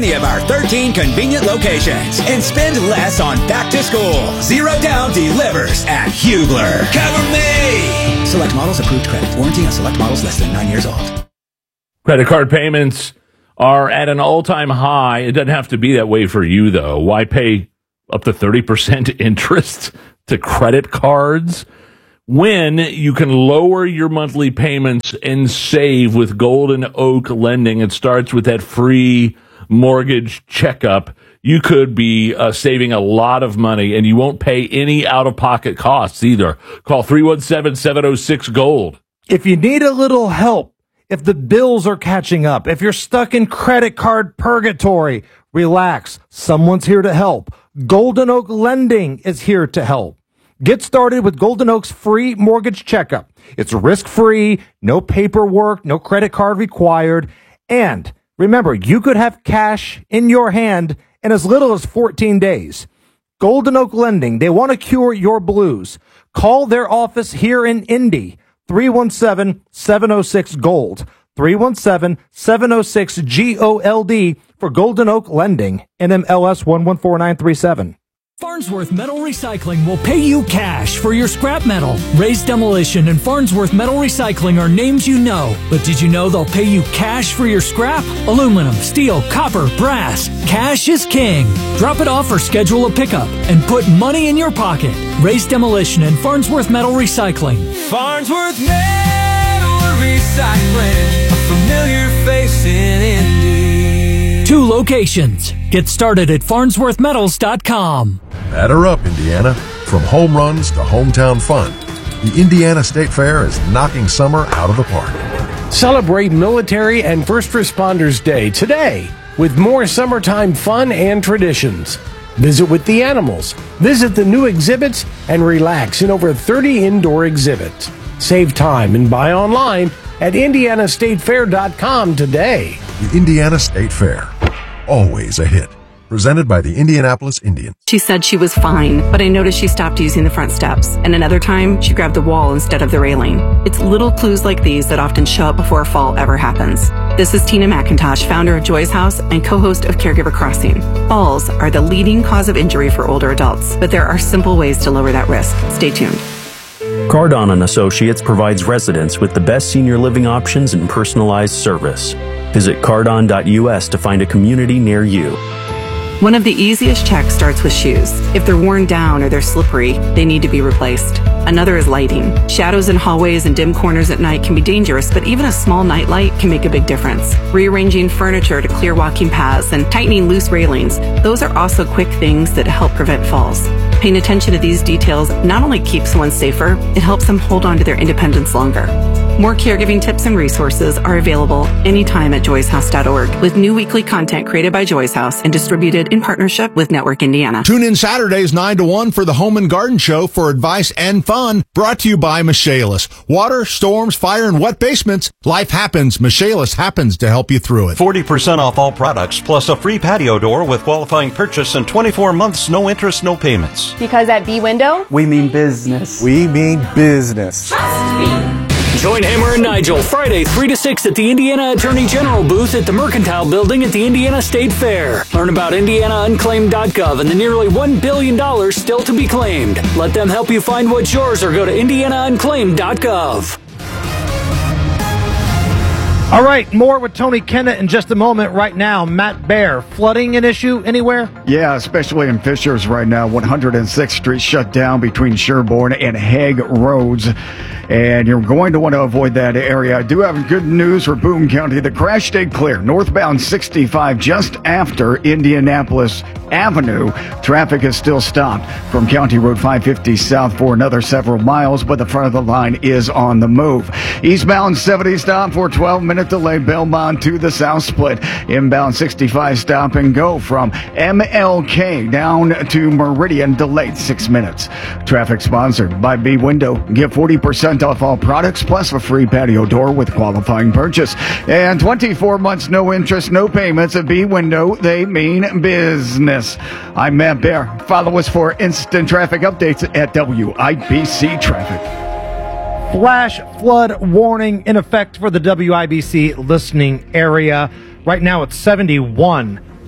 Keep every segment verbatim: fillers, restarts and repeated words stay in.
Any of our thirteen convenient locations and spend less on back to school. Zero Down delivers at Hugler. Cover me! Select models, approved credit. Warranty on select models less than nine years old. Credit card payments are at an all-time high. It doesn't have to be that way for you, though. Why pay up to thirty percent interest to credit cards when you can lower your monthly payments and save with Golden Oak Lending? It starts with that free mortgage checkup. You could be uh, saving a lot of money, and you won't pay any out-of-pocket costs either. Call three one seven, seven oh six, GOLD. If you need a little help, if the bills are catching up, if you're stuck in credit card purgatory, relax. Someone's here to help. Golden Oak Lending is here to help. Get started with Golden Oak's free mortgage checkup. It's risk-free, no paperwork, no credit card required. And remember, you could have cash in your hand in as little as fourteen days. Golden Oak Lending, they want to cure your blues. Call their office here in Indy, three one seven, seven oh six, GOLD, three one seven, seven oh six, G O L D for Golden Oak Lending, N M L S one one four nine three seven. Farnsworth Metal Recycling will pay you cash for your scrap metal. Raised Demolition and Farnsworth Metal Recycling are names you know, but did you know they'll pay you cash for your scrap? Aluminum, steel, copper, brass. Cash is king. Drop it off or schedule a pickup and put money in your pocket. Raised Demolition and Farnsworth Metal Recycling. Farnsworth Metal Recycling, a familiar face in Indy. Two locations. Get started at farnsworth metals dot com. Batter up, Indiana. From home runs to hometown fun, the Indiana State Fair is knocking summer out of the park. Celebrate Military and First Responders Day today with more summertime fun and traditions. Visit with the animals, visit the new exhibits, and relax in over thirty indoor exhibits. Save time and buy online at indiana state fair dot com today. The Indiana State Fair, always a hit. Presented by the Indianapolis Indians. She said she was fine, but I noticed she stopped using the front steps. And another time, she grabbed the wall instead of the railing. It's little clues like these that often show up before a fall ever happens. This is Tina McIntosh, founder of Joy's House and co-host of Caregiver Crossing. Falls are the leading cause of injury for older adults, but there are simple ways to lower that risk. Stay tuned. Cardon and Associates provides residents with the best senior living options and personalized service. Visit cardon dot U S to find a community near you. One of the easiest checks starts with shoes. If they're worn down or they're slippery, they need to be replaced. Another is lighting. Shadows in hallways and dim corners at night can be dangerous, but even a small nightlight can make a big difference. Rearranging furniture to clear walking paths and tightening loose railings, those are also quick things that help prevent falls. Paying attention to these details not only keeps someone safer, it helps them hold on to their independence longer. More caregiving tips and resources are available anytime at joys house dot org, with new weekly content created by Joy's House and distributed in partnership with Network Indiana. Tune in Saturdays nine to one for the Home and Garden Show for advice and fun, brought to you by Michaelis. Water, storms, fire, and wet basements. Life happens. Michaelis happens to help you through it. forty percent off all products, plus a free patio door with qualifying purchase and twenty-four months, no interest, no payments. Because at B-Window, we mean business. We mean business. Trust me. Join Hammer and Nigel Friday three to six at the Indiana Attorney General booth at the Mercantile Building at the Indiana State Fair. Learn about indiana unclaimed dot gov and the nearly one billion dollars still to be claimed. Let them help you find what's yours or go to indiana unclaimed dot gov. All right, more with Tony Kennett in just a moment. Right now, Matt Bear, flooding an issue anywhere? Yeah, especially in Fishers right now. one hundred sixth Street shut down between Sherbourne and Hague Roads, and you're going to want to avoid that area. I do have good news for Boone County. The crash stayed clear. Northbound sixty-five just after Indianapolis Avenue. Traffic is still stopped from County Road five fifty south for another several miles, but the front of the line is on the move. Eastbound seventy stop for twelve minute delay, Belmont to the South Split. Inbound sixty-five stop and go from M L K down to Meridian, delayed six minutes. Traffic sponsored by B Window. Get forty percent off all products plus a free patio door with qualifying purchase. And twenty-four months, no interest, no payments at B Window. They mean business. I'm Matt Bear. Follow us for instant traffic updates at W I B C Traffic. Flash flood warning in effect for the W I B C listening area. Right now it's seventy-one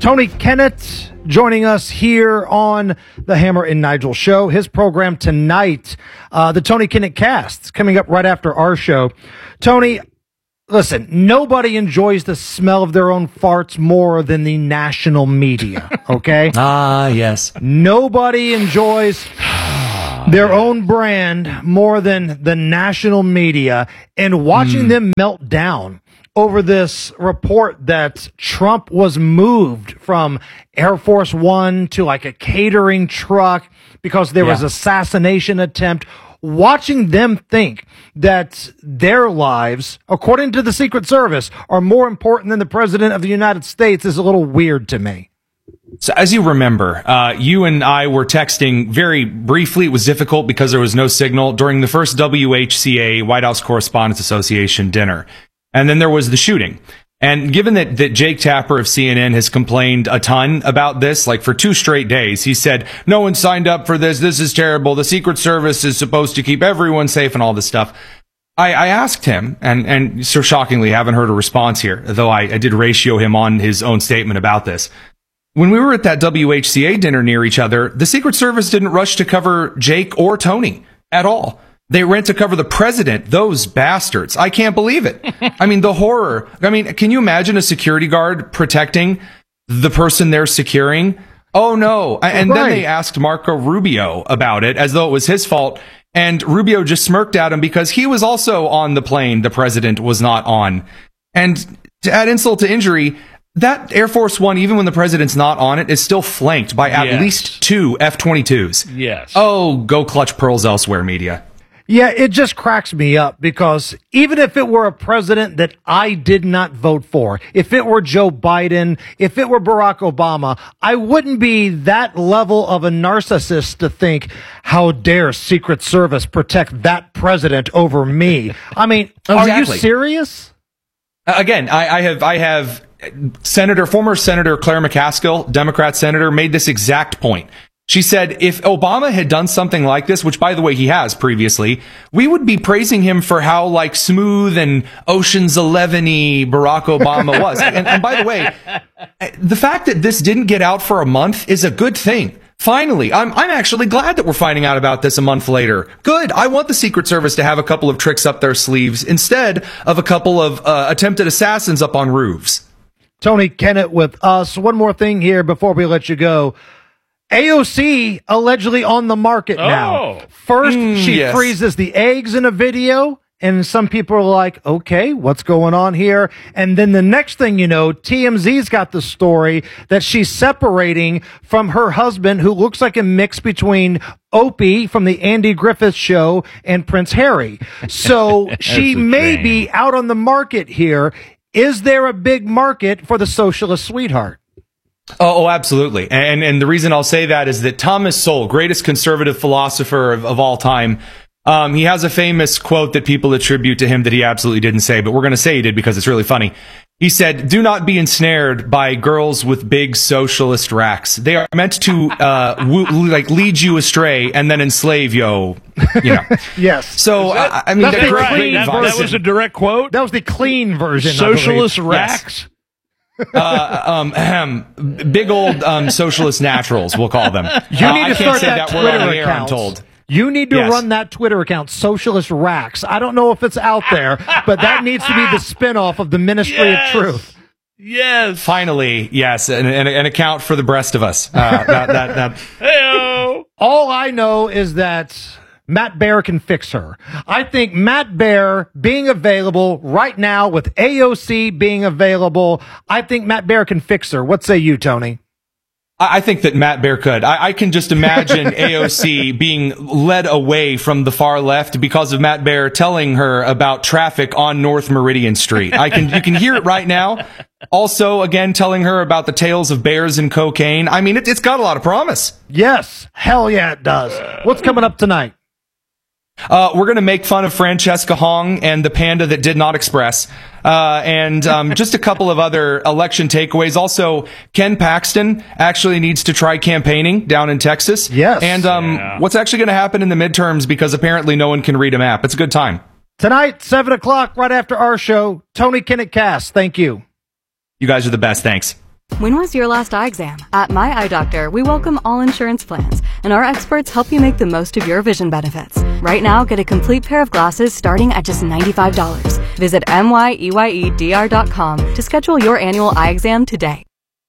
Tony Kennett joining us here on the Hammer and Nigel show. His program tonight, uh, the Tony Kennett Cast, coming up right after our show. Tony, listen, nobody enjoys the smell of their own farts more than the national media, okay? Ah, yes. Nobody enjoys their own brand more than the national media, and watching mm. them melt down over this report that Trump was moved from Air Force One to like a catering truck because there yeah. was assassination attempt. Watching them think that their lives, according to the Secret Service, are more important than the President of the United States is a little weird to me. So as you remember, uh, you and I were texting very briefly. It was difficult because there was no signal during the first W H C A, White House Correspondents Association dinner. And then there was the shooting. And given that, that Jake Tapper of C N N has complained a ton about this, like for two straight days, he said, no one signed up for this. This is terrible. The Secret Service is supposed to keep everyone safe and all this stuff. I, I asked him, and, and so shockingly, haven't heard a response here, though I, I did ratio him on his own statement about this. When we were at that W H C A dinner near each other, the Secret Service didn't rush to cover Jake or Tony at all. They ran to cover the president, those bastards. I can't believe it. I mean, the horror. I mean, can you imagine a security guard protecting the person they're securing? Oh, no. And right. then they asked Marco Rubio about it as though it was his fault. And Rubio just smirked at him because he was also on the plane the president was not on. And to add insult to injury, that Air Force One, even when the president's not on it, is still flanked by at yes. least two F twenty-twos. Yes. Oh, go clutch pearls elsewhere, media. Yeah, it just cracks me up because even if it were a president that I did not vote for, if it were Joe Biden, if it were Barack Obama, I wouldn't be that level of a narcissist to think, how dare Secret Service protect that president over me? I mean, exactly. Are you serious? Uh, again, I, I have, I have Senator, former Senator Claire McCaskill, Democrat senator, made this exact point. She said, if Obama had done something like this, which, by the way, he has previously, we would be praising him for how, like, smooth and Ocean's Eleven-y Barack Obama was. and, and by the way, the fact that this didn't get out for a month is a good thing. Finally, I'm, I'm actually glad that we're finding out about this a month later. Good. I want the Secret Service to have a couple of tricks up their sleeves instead of a couple of uh, attempted assassins up on roofs. Tony Kennett with us. One more thing here before we let you go. A O C allegedly on the market oh. now. First, mm, she yes. freezes the eggs in a video, and some people are like, okay, what's going on here? And then the next thing you know, T M Z's got the story that she's separating from her husband, who looks like a mix between Opie from the Andy Griffith Show and Prince Harry. So she may shame. be out on the market here. Is there a big market for the socialist sweetheart? Oh, oh, absolutely. And and the reason I'll say that is that Thomas Sowell, greatest conservative philosopher of, of all time, um, he has a famous quote that people attribute to him that he absolutely didn't say, but we're going to say he did because it's really funny. He said, do not be ensnared by girls with big socialist racks. They are meant to uh, woo, like lead you astray and then enslave you. You know. Yes. So that, I, I mean, that's that, right. that, that was a direct quote. That was the clean version. Socialist racks. Yes. uh, um, ahem, big old um, socialist naturals, we'll call them. You uh, need to I start can't say that, that Twitter word on the air, account. I'm told. You need to yes. run that Twitter account, Socialist Racks. I don't know if it's out there, but that needs to be the spinoff of the Ministry yes. of Truth. Yes. Finally, yes, an, an, an account for the breast of us. Uh, that, that, that. Hey-o. All I know is that Matt Bear can fix her. I think Matt Bear being available right now with A O C being available, I think Matt Bear can fix her. What say you, Tony? I think that Matt Bear could. I, I can just imagine A O C being led away from the far left because of Matt Bear telling her about traffic on North Meridian Street. I can, you can hear it right now. Also, again, telling her about the tales of bears and cocaine. I mean, it, it's got a lot of promise. Yes. Hell yeah, it does. What's coming up tonight? Uh, we're going to make fun of Francesca Hong and the panda that did not express. Uh, and um, just a couple of other election takeaways. Also, Ken Paxton actually needs to try campaigning down in Texas. Yes. And um, yeah. what's actually going to happen in the midterms, because apparently no one can read a map. It's a good time. Tonight, seven o'clock, right after our show, Tony Kennett Cast. Thank you. You guys are the best. Thanks. When was your last eye exam? At My Eye Doctor, we welcome all insurance plans, and our experts help you make the most of your vision benefits. Right now, get a complete pair of glasses starting at just ninety-five dollars. Visit M Y E Y E D R dot com to schedule your annual eye exam today.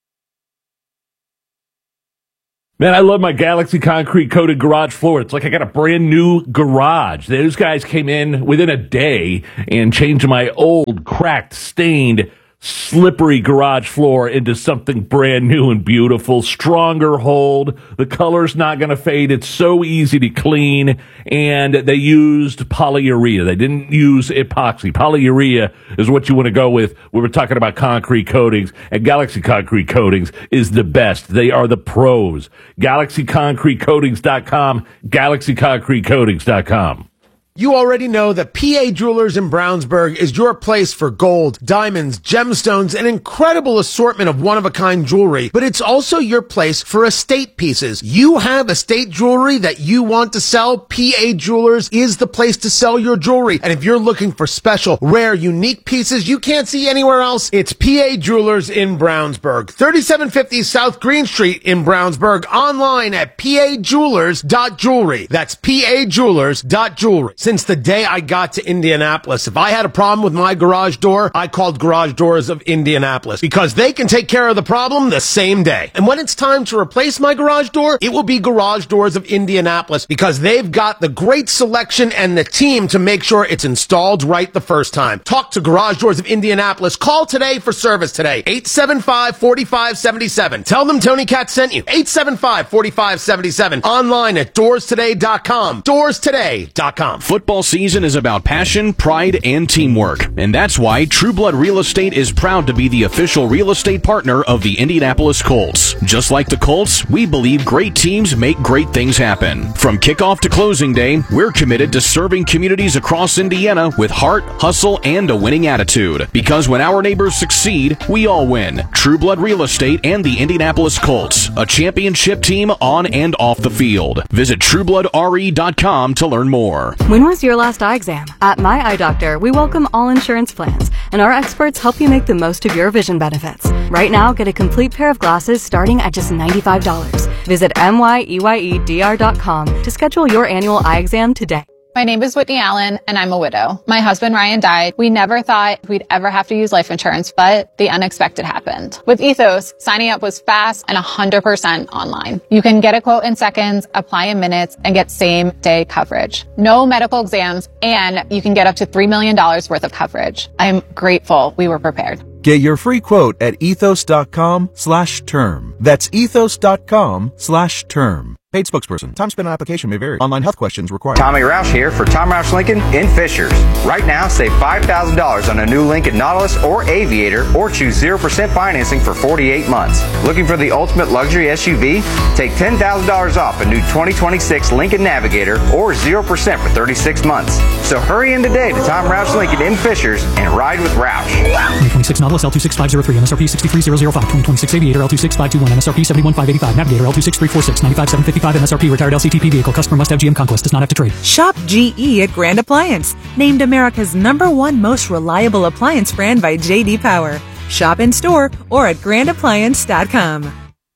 Man, I love my Galaxy Concrete coated garage floor. It's like I got a brand new garage. Those guys came in within a day and changed my old, cracked, stained, slippery garage floor into something brand new and beautiful. Stronger hold. The color's not going to fade. It's so easy to clean. And they used polyurea. They didn't use epoxy. Polyurea is what you want to go with. We were talking about concrete coatings, and Galaxy Concrete Coatings is the best. They are the pros. Galaxy Concrete Coatings dot com. Galaxy Concrete Coatings dot com. You already know that P A Jewelers in Brownsburg is your place for gold, diamonds, gemstones, an incredible assortment of one-of-a-kind jewelry, but it's also your place for estate pieces. You have estate jewelry that you want to sell, P A Jewelers is the place to sell your jewelry. And if you're looking for special, rare, unique pieces you can't see anywhere else, it's P A Jewelers in Brownsburg. thirty-seven fifty South Green Street in Brownsburg, online at P A Jewelers dot jewelry. That's P A Jewelers dot jewelry. Since the day I got to Indianapolis, if I had a problem with my garage door, I called Garage Doors of Indianapolis because they can take care of the problem the same day. And when it's time to replace my garage door, it will be Garage Doors of Indianapolis because they've got the great selection and the team to make sure it's installed right the first time. Talk to Garage Doors of Indianapolis. Call today for service today. eight seven five, four five seven seven. Tell them Tony Katz sent you. eight seven five, four five seven seven. Online at doors today dot com. doors today dot com. Football season is about passion, pride, and teamwork. And that's why True Blood Real Estate is proud to be the official real estate partner of the Indianapolis Colts. Just like the Colts, we believe great teams make great things happen. From kickoff to closing day, we're committed to serving communities across Indiana with heart, hustle, and a winning attitude. Because when our neighbors succeed, we all win. True Blood Real Estate and the Indianapolis Colts, a championship team on and off the field. Visit true blood R E dot com to learn more. When was your last eye exam? At My Eye Doctor, we welcome all insurance plans, and our experts help you make the most of your vision benefits. Right now, get a complete pair of glasses starting at just ninety-five dollars. Visit M Y E Y E D R dot com to schedule your annual eye exam today. My name is Whitney Allen, and I'm a widow. My husband, Ryan, died. We never thought we'd ever have to use life insurance, but the unexpected happened. With Ethos, signing up was fast and one hundred percent online. You can get a quote in seconds, apply in minutes, and get same-day coverage. No medical exams, and you can get up to three million dollars worth of coverage. I'm grateful we were prepared. Get your free quote at ethos.com slash term. That's ethos.com slash term. Paid spokesperson. Time spent on application may vary. Online health questions required. Tommy Roush here for Tom Roush Lincoln in Fishers. Right now, save five thousand dollars on a new Lincoln Nautilus or Aviator, or choose zero percent financing for forty-eight months. Looking for the ultimate luxury S U V? Take ten thousand dollars off a new twenty twenty-six Lincoln Navigator or zero percent for thirty-six months. So hurry in today to Tom Roush Lincoln in Fishers and ride with Roush. twenty twenty-six Nautilus L two six five zero three, M S R P sixty-three thousand five. twenty twenty-six Aviator L two six five two one, M S R P seventy-one thousand five hundred eighty-five. Navigator L two six three four six, ninety-five thousand seven hundred fifty-five, M S R P retired L C T P vehicle. Customer must have G M Conquest. Does not have to trade. Shop G E at Grand Appliance. Named America's number one most reliable appliance brand by J D Power. Shop in store or at grand appliance dot com.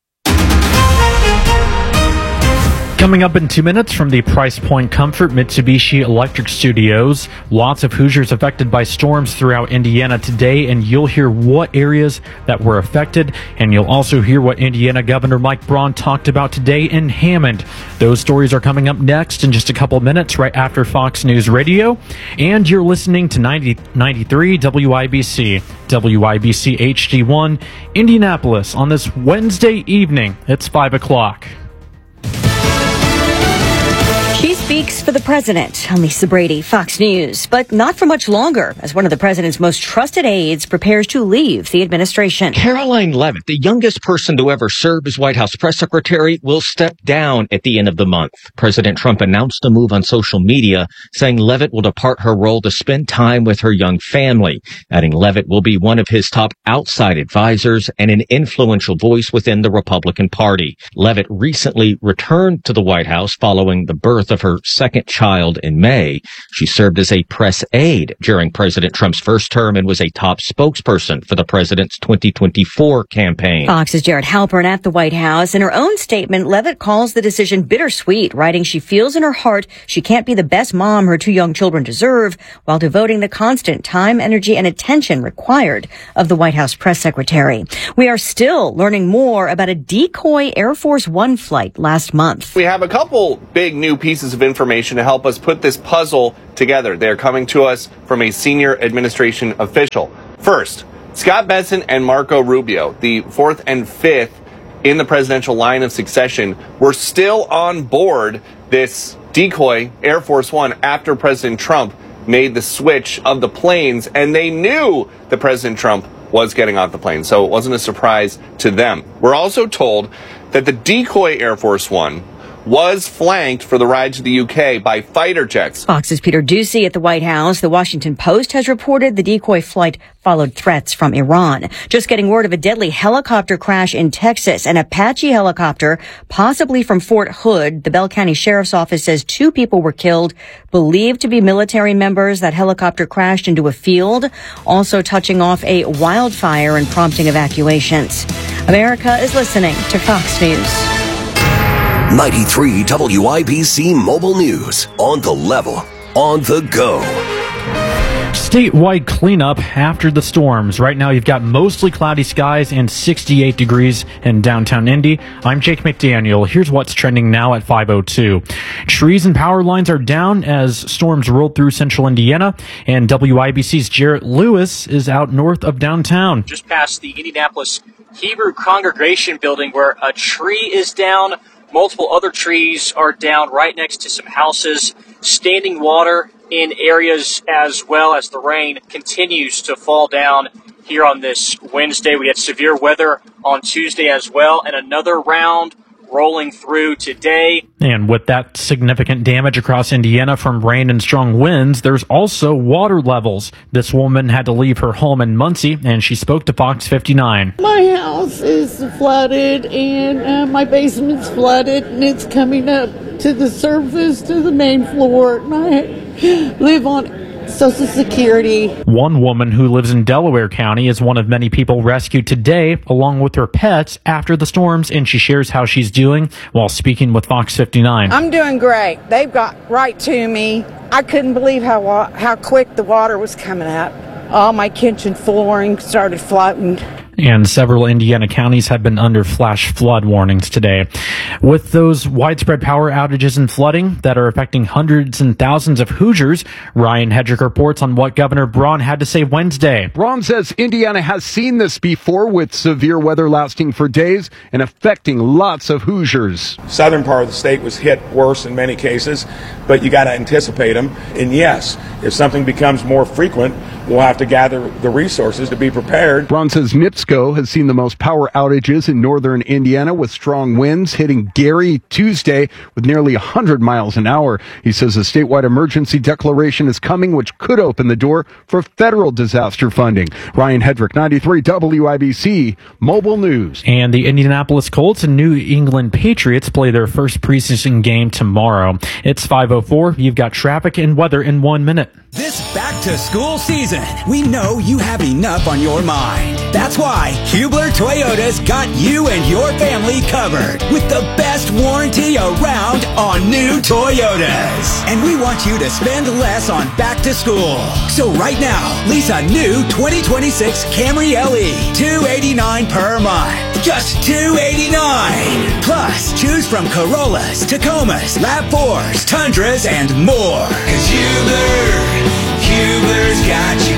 Coming up in two minutes from the Price Point Comfort Mitsubishi Electric Studios, lots of Hoosiers affected by storms throughout Indiana today, and you'll hear what areas that were affected, and you'll also hear what Indiana Governor Mike Braun talked about today in Hammond. Those stories are coming up next in just a couple minutes, right after Fox News Radio, and you're listening to ninety, ninety-three W I B C, W I B C H D one, Indianapolis on this Wednesday evening. It's five o'clock. She speaks for the president. I'm Lisa Brady, Fox News. But not for much longer, as one of the president's most trusted aides prepares to leave the administration. Caroline Leavitt, the youngest person to ever serve as White House press secretary, will step down at the end of the month. President Trump announced the move on social media, saying Leavitt will depart her role to spend time with her young family, adding Leavitt will be one of his top outside advisors and an influential voice within the Republican Party. Leavitt recently returned to the White House following the birth of her her second child in May. She served as a press aide during President Trump's first term and was a top spokesperson for the president's twenty twenty-four campaign. Fox's Jared Halpern at the White House. In her own statement, Leavitt calls the decision bittersweet, writing she feels in her heart she can't be the best mom her two young children deserve while devoting the constant time, energy, and attention required of the White House press secretary. We are still learning more about a decoy Air Force One flight last month. We have a couple big new pieces of information to help us put this puzzle together. They're coming to us from a senior administration official. First, Scott Bessent and Marco Rubio, the fourth and fifth in the presidential line of succession, were still on board this decoy Air Force One after President Trump made the switch of the planes, and they knew that President Trump was getting off the plane, so it wasn't a surprise to them. We're also told that the decoy Air Force One was flanked for the ride to the U K by fighter jets. Fox's Peter Doocy at the White House. The Washington Post has reported the decoy flight followed threats from Iran. Just getting word of a deadly helicopter crash in Texas. An Apache helicopter, possibly from Fort Hood. The Bell County Sheriff's Office says two people were killed, believed to be military members. That helicopter crashed into a field, also touching off a wildfire and prompting evacuations. America is listening to Fox News. ninety-three W I B C Mobile News. On the level, on the go. Statewide cleanup after the storms. Right now, you've got mostly cloudy skies and sixty-eight degrees in downtown Indy. I'm Jake McDaniel. Here's what's trending now at five oh two. Trees and power lines are down as storms rolled through central Indiana, and W I B C's Jarrett Lewis is out north of downtown. Just past the Indianapolis Hebrew Congregation building where a tree is down. Multiple other trees are down right next to some houses. Standing water in areas as well as the rain continues to fall down here on this Wednesday. We had severe weather on Tuesday as well, and another round rolling through today. And with that significant damage across Indiana from rain and strong winds, there's also water levels. This woman had to leave her home in Muncie, and she spoke to Fox fifty-nine. My house is flooded, and uh, my basement's flooded, and it's coming up to the surface, to the main floor, and I live on Social Security. One woman who lives in Delaware County is one of many people rescued today, along with her pets, after the storms, and she shares how she's doing while speaking with Fox fifty-nine. I'm doing great. They've got right to me. I couldn't believe how wa- how quick the water was coming up. All my kitchen flooring started floating. And several Indiana counties have been under flash flood warnings today. With those widespread power outages and flooding that are affecting hundreds and thousands of Hoosiers, Ryan Hedrick reports on what Governor Braun had to say Wednesday. Braun says Indiana has seen this before, with severe weather lasting for days and affecting lots of Hoosiers. Southern part of the state was hit worse in many cases, but you got to anticipate them. And yes, if something becomes more frequent, we'll have to gather the resources to be prepared. Braun says NIPSCO has seen the most power outages in northern Indiana, with strong winds hitting Gary Tuesday with nearly one hundred miles an hour. He says a statewide emergency declaration is coming, which could open the door for federal disaster funding. Ryan Hedrick, ninety-three W I B C Mobile News. And the Indianapolis Colts and New England Patriots play their first preseason game tomorrow. It's five oh four. You've got traffic and weather in one minute. This back-to-school season, we know you have enough on your mind. That's why Hubler Toyota's got you and your family covered with the best warranty around on new Toyotas. And we want you to spend less on back-to-school. So right now, lease a new twenty twenty-six Camry L E, two hundred eighty-nine dollars per month. Just two hundred eighty-nine dollars. Plus, choose from Corollas, Tacomas, RAV fours, Tundras, and more. Cause Hubler, Hubler's got you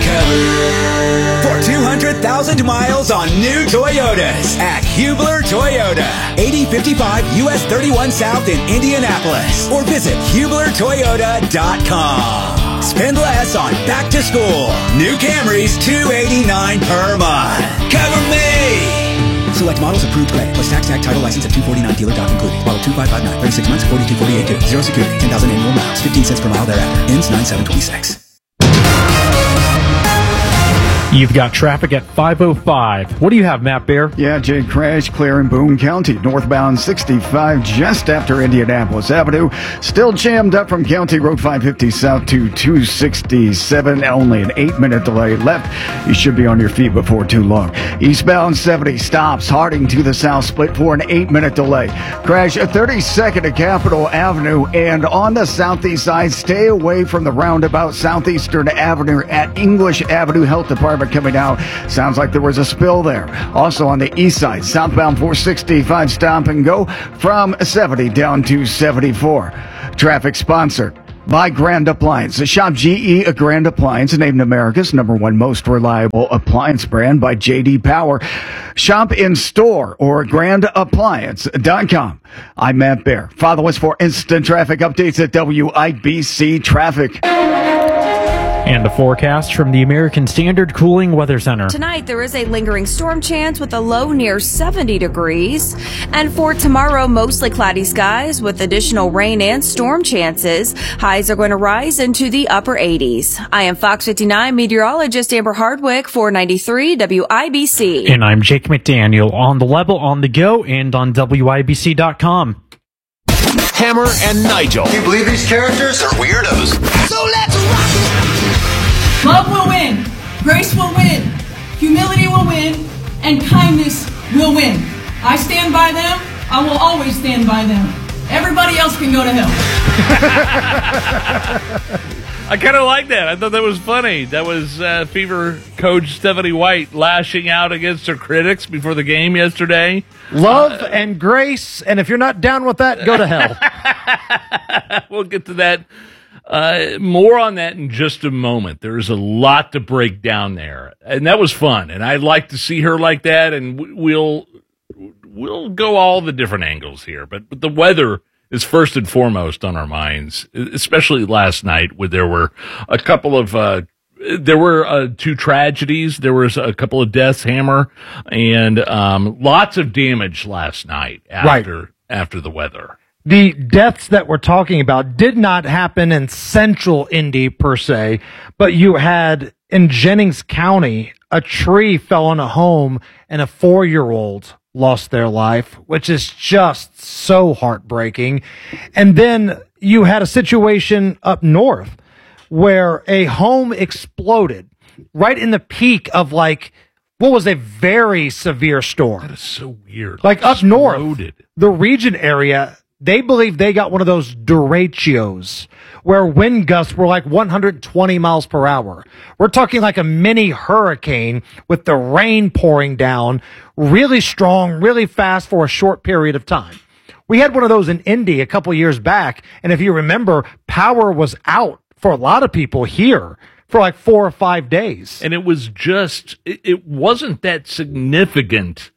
covered. For two hundred thousand miles on new Toyotas at Hubler Toyota. eighty fifty-five U S thirty-one South in Indianapolis. Or visit Hubler Toyota dot com. Spend less on back to school. New Camrys, two hundred eighty-nine dollars per month. Cover me! Select models approved credit plus tax, tag, title, license at two forty-nine, dealer doc included. Model two five five nine, thirty-six months, forty-two forty-eight due. Zero security, ten thousand annual miles, fifteen cents per mile thereafter. Ends nine seven twenty-six. You've got traffic at five oh five. What do you have, Matt Bear? Yeah, Jay, crash clear in Boone County. Northbound sixty-five just after Indianapolis Avenue. Still jammed up from County Road five fifty south to two sixty-seven. Only an eight-minute delay left. You should be on your feet before too long. Eastbound seventy stops Harding to the south split for an eight-minute delay. Crash at thirty-second at Capitol Avenue. And on the southeast side, stay away from the roundabout Southeastern Avenue at English Avenue. Health Department coming out. Sounds like there was a spill there. Also on the east side, southbound four sixty-five stop and go from seventy down to seventy-four. Traffic sponsored by Grand Appliance. Shop G E a Grand Appliance, named America's number one most reliable appliance brand by J D Power. Shop in store or grand appliance dot com. I'm Matt Bear. Follow us for instant traffic updates at W I B C Traffic. And a forecast from the American Standard Cooling Weather Center. Tonight, there is a lingering storm chance with a low near seventy degrees. And for tomorrow, mostly cloudy skies with additional rain and storm chances. Highs are going to rise into the upper eighties. I am Fox fifty-nine meteorologist Amber Hardwick for ninety-three W I B C. And I'm Jake McDaniel on the level, on the go, and on W I B C dot com. Hammer and Nigel. Do you believe these characters are weirdos? So let's rock it! Love will win, grace will win, humility will win, and kindness will win. I stand by them, I will always stand by them. Everybody else can go to hell. I kind of like that. I thought that was funny. That was uh, Fever coach Stephanie White lashing out against her critics before the game yesterday. Love uh, and grace, and if you're not down with that, go to hell. We'll get to that. Uh, more on that in just a moment. There's a lot to break down there, and that was fun. And I'd like to see her like that, and we'll we'll go all the different angles here. But, but the weather is first and foremost on our minds, especially last night, where there were a couple of uh, there were uh, two tragedies. There was a couple of deaths, Hammer, and um, lots of damage last night after right. after the weather. The deaths that we're talking about did not happen in central Indy per se, but you had in Jennings County, a tree fell on a home and a four-year-old lost their life, which is just so heartbreaking. And then you had a situation up north where a home exploded right in the peak of like what was a very severe storm. That is so weird. Like up Exploded. north, the region area, they believe they got one of those derechos where wind gusts were like one hundred twenty miles per hour. We're talking like a mini hurricane with the rain pouring down, really strong, really fast for a short period of time. We had one of those in Indy a couple years back, and if you remember, power was out for a lot of people here for like four or five days. And it was just, it, it wasn't that significant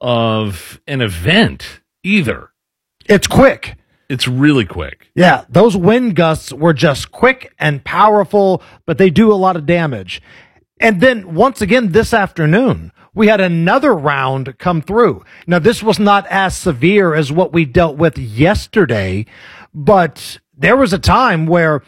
of an event either. It's quick. It's really quick. Yeah, those wind gusts were just quick and powerful, but they do a lot of damage. And then once again this afternoon, we had another round come through. Now, this was not as severe as what we dealt with yesterday, but there was a time where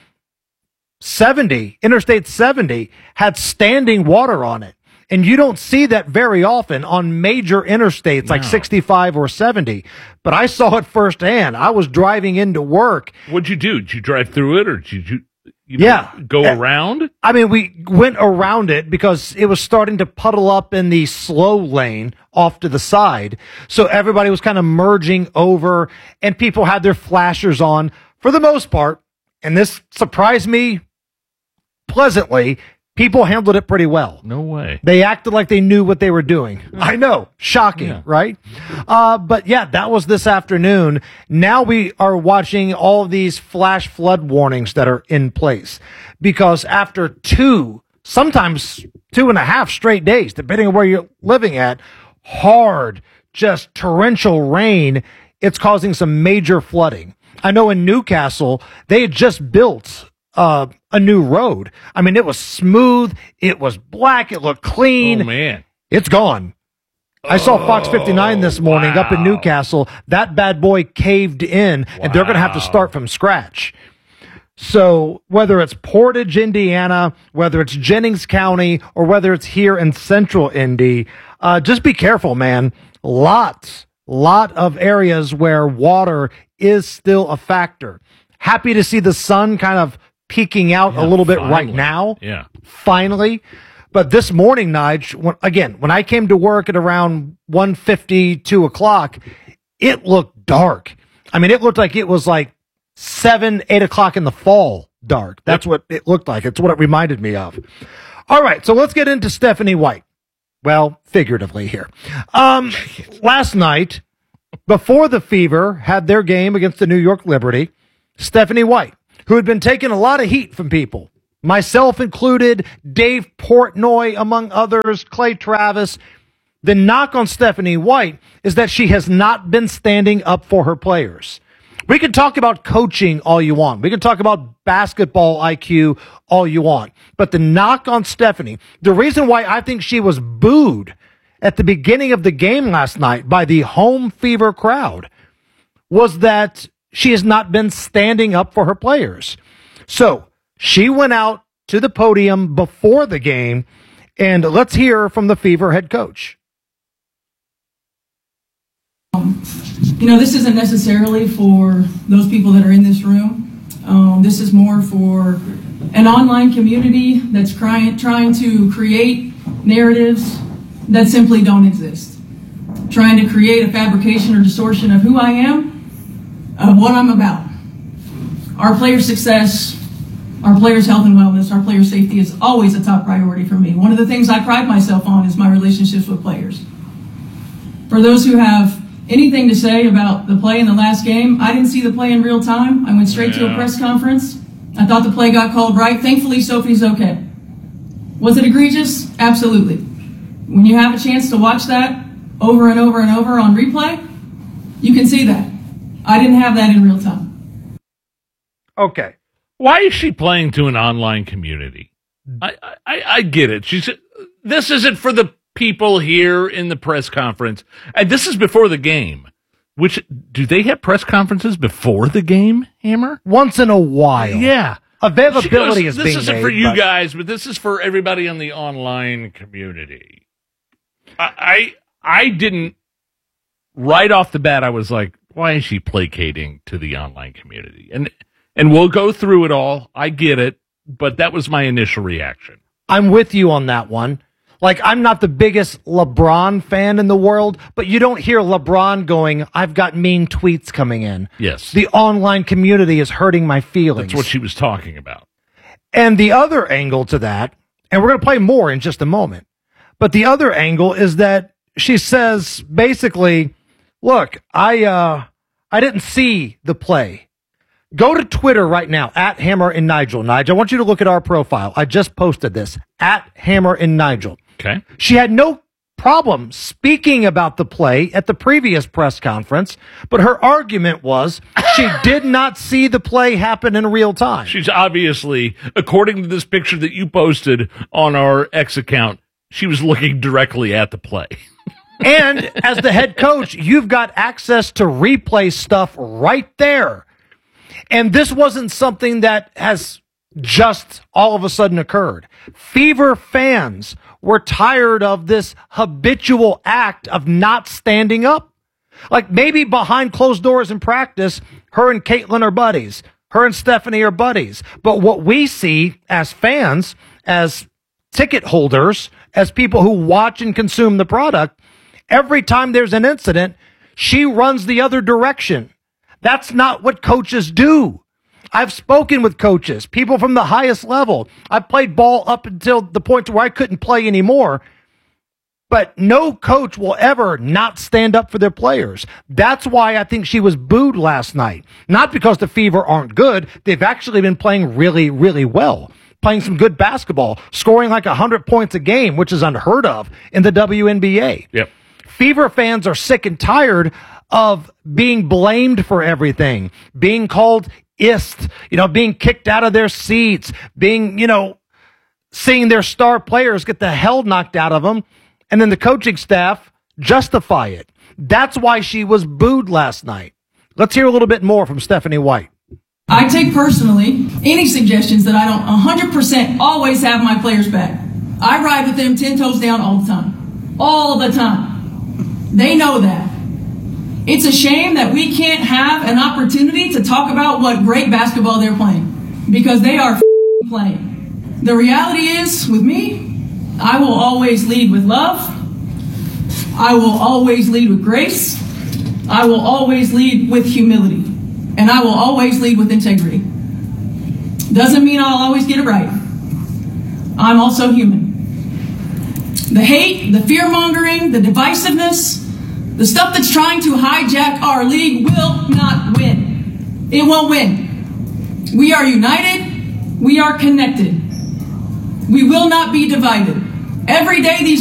seventy, Interstate seventy, had standing water on it. And you don't see that very often on major interstates like no. sixty-five or seventy. But I saw it firsthand. I was driving into work. What'd you do? Did you drive through it or did you, you yeah. know, go uh, around? I mean, we went around it because it was starting to puddle up in the slow lane off to the side. So everybody was kind of merging over and people had their flashers on for the most part. And this surprised me pleasantly. People handled it pretty well. No way. They acted like they knew what they were doing. I know. Shocking, yeah. right? Uh, but yeah, that was this afternoon. Now we are watching all these flash flood warnings that are in place because after two, sometimes two and a half straight days, depending on where you're living at, hard, just torrential rain, it's causing some major flooding. I know in Newcastle, they had just built Uh, a new road. I mean, it was smooth. It was black. It looked clean. Oh, man. It's gone. I saw Fox fifty-nine this morning wow. up in Newcastle. That bad boy caved in, wow. and they're going to have to start from scratch. So whether it's Portage, Indiana, whether it's Jennings County, or whether it's here in central Indy, uh, just be careful, man. Lots, lot of areas where water is still a factor. Happy to see the sun kind of peeking out Yeah, a little bit finally. right now. Yeah. Finally. But this morning, Nige, when, again, when I came to work at around one fifty, two o'clock, it looked dark. I mean, it looked like it was like seven, eight o'clock in the fall dark. That's what it looked like. It's what it reminded me of. All right, so let's get into Stephanie White. Well, figuratively here. Um, last night, before the Fever had their game against the New York Liberty, Stephanie White, who had been taking a lot of heat from people, myself included, Dave Portnoy, among others, Clay Travis. The knock on Stephanie White is that she has not been standing up for her players. We can talk about coaching all you want. We can talk about basketball I Q all you want. But the knock on Stephanie, the reason why I think she was booed at the beginning of the game last night by the home Fever crowd was that she has not been standing up for her players. So she went out to the podium before the game, and let's hear from the Fever head coach. You know, this isn't necessarily for those people that are in this room. Um, this is more for an online community that's trying, trying to create narratives that simply don't exist. Trying to create a fabrication or distortion of who I am, of what I'm about. Our players' success, our players' health and wellness, our players' safety is always a top priority for me. One of the things I pride myself on is my relationships with players. For those who have anything to say about the play in the last game, I didn't see the play in real time. I went straight yeah. to a press conference. I thought the play got called right. Thankfully, Sophie's okay. Was it egregious? Absolutely. When you have a chance to watch that over and over and over on replay, you can see that. I didn't have that in real time. Okay. Why is she playing to an online community? I, I, I get it. She's this isn't for the people here in the press conference, and this is before the game. Which do they have press conferences before the game, Hammer? Once in a while, yeah. Availability goes, is being This isn't made, for you but... guys, but this is for everybody on the online community. I, I I didn't right off the bat. I was like, why is she placating to the online community? And and we'll go through it all. I get it, but that was my initial reaction. I'm with you on that one. Like, I'm not the biggest LeBron fan in the world, but you don't hear LeBron going, I've got mean tweets coming in. Yes. The online community is hurting my feelings. That's what she was talking about. And the other angle to that, and we're going to play more in just a moment, but the other angle is that she says, basically, look, I, uh, I didn't see the play. Go to Twitter right now, at Hammer and Nigel. Nigel, I want you to look at our profile. I just posted this, at Hammer and Nigel. Okay. She had no problem speaking about the play at the previous press conference, but her argument was she did not see the play happen in real time. She's obviously, according to this picture that you posted on our X account, she was looking directly at the play. And as the head coach, you've got access to replay stuff right there. And this wasn't something that has just all of a sudden occurred. Fever fans were tired of this habitual act of not standing up. Like maybe behind closed doors in practice, her and Caitlin are buddies. Her and Stephanie are buddies. But what we see as fans, as ticket holders, as people who watch and consume the product, every time there's an incident, she runs the other direction. That's not what coaches do. I've spoken with coaches, people from the highest level. I've played ball up until the point where I couldn't play anymore. But no coach will ever not stand up for their players. That's why I think she was booed last night. Not because the Fever aren't good. They've actually been playing really, really well. Playing some good basketball, scoring like one hundred points a game, which is unheard of in the W N B A. Yep. Fever fans are sick and tired of being blamed for everything, being called ist, you know, being kicked out of their seats, being, you know, seeing their star players get the hell knocked out of them, and then the coaching staff justify it. That's why she was booed last night. Let's hear a little bit more from Stephanie White. I take personally any suggestions that I don't one hundred percent always have my players back. I ride with them ten toes down all the time. All the time. They know that. It's a shame that we can't have an opportunity to talk about what great basketball they're playing, because they are playing. The reality is, with me, I will always lead with love. I will always lead with grace. I will always lead with humility. And I will always lead with integrity. Doesn't mean I'll always get it right. I'm also human. The hate, the fear-mongering, the divisiveness, the stuff that's trying to hijack our league will not win. It won't win. We are united. We are connected. We will not be divided. Every day these